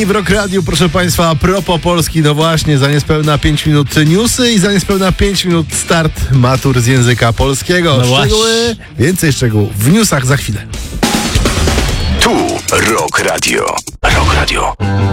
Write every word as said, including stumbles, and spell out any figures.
W Rock Radiu, proszę Państwa, a propos Polski, no właśnie, za niespełna pięć minut newsy i za niespełna pięć minut start matur z języka polskiego. No Szczegóły, więcej szczegółów w newsach za chwilę. Tu Rock Radio. Rock Radio.